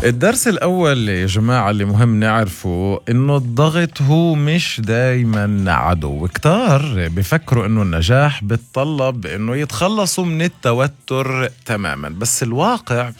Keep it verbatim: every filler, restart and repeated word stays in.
الدرس الأول يا جماعة اللي مهم نعرفه إنه الضغط هو مش دايما عدو. كتار بفكروا إنه النجاح بتطلب إنه يتخلصوا من التوتر تماما، بس الواقع